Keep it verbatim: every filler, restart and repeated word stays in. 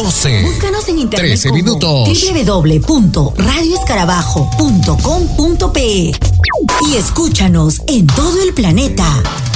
doce. Búscanos en internet trece como minutos. doble u doble u doble u punto radio escarabajo punto com punto pe y escúchanos en todo el planeta.